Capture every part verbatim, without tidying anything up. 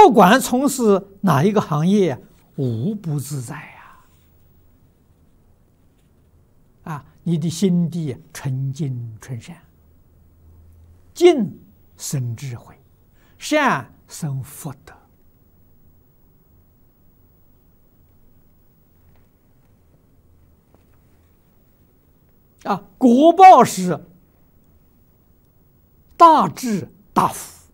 不管从事哪一个行业，无不自在呀！啊，你的心地纯净纯善，净生智慧，善生福德。啊，果报是大智大福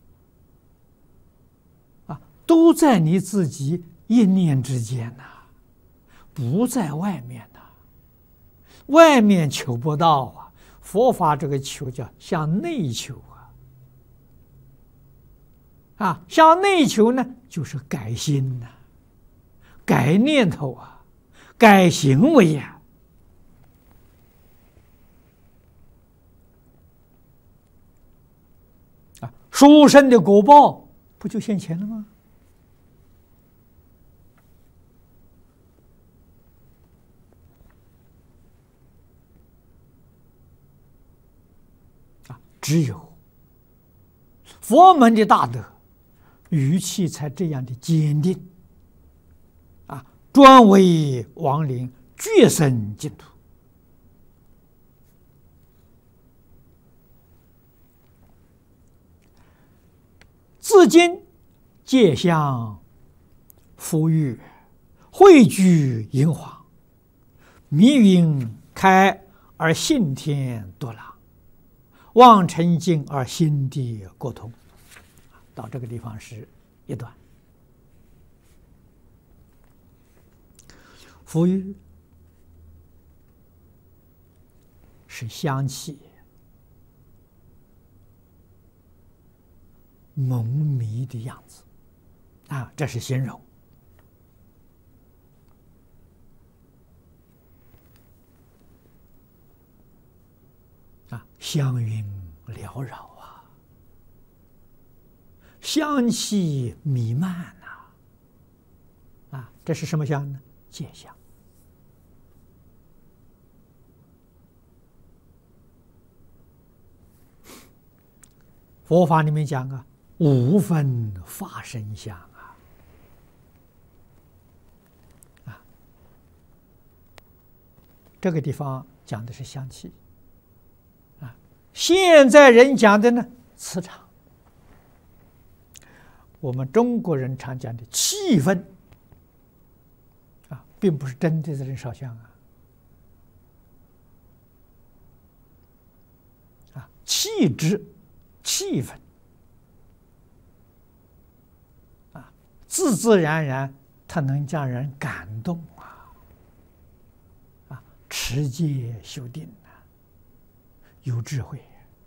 啊，都在你自己一念之间呐、啊，不在外面呐、啊。外面求不到啊，佛法这个求叫向内求啊。啊，向内求呢，就是改心呐、啊，改念头啊，改行为呀、啊。啊，殊胜的果报不就现前了吗？啊，只有佛门的大德，语气才这样的坚定。啊，专为亡灵决生净土。自今戒相富裕，汇聚银华，迷云开而信天多朗，望尘净而心地过通。到这个地方是一段。富裕是香气蒙迷的样子啊，这是形容。啊，香云缭绕啊，香气弥漫呐，啊，这是什么香呢？戒香。佛法里面讲啊，五分法身香啊，啊，这个地方讲的是香气，啊，现在人讲的呢磁场，我们中国人常讲的气氛，啊，并不是真的在人烧香啊，啊，气质。气氛啊，自自然然，它能将人感动啊！啊，持戒修定啊，有智慧。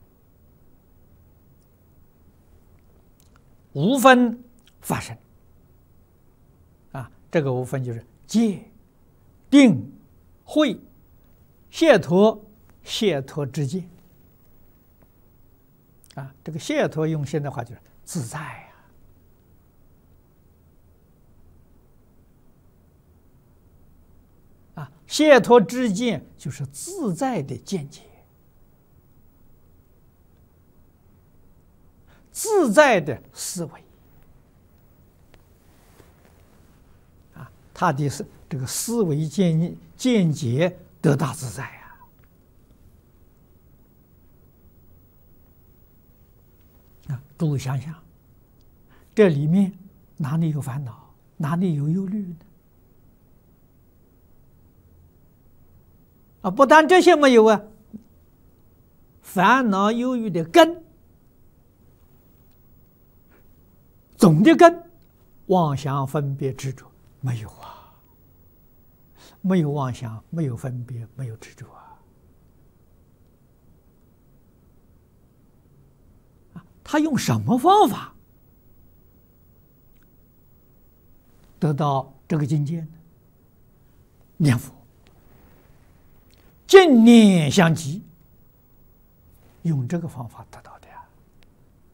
五分法身啊，这个五分就是戒、定、慧、解脱、解脱之戒。啊，这个解脱用现代话就是自在呀、啊！啊，解脱之见就是自在的见解，自在的思维。啊，他的是这个思维见见解得大自在。诸位想想，这里面哪里有烦恼，哪里有忧虑呢？啊，不但这些没有啊，烦恼忧郁的根，总的根，妄想分别执着没有啊，没有妄想，没有分别，没有执着啊。他用什么方法得到这个境界呢？念佛，净念相继，用这个方法得到的。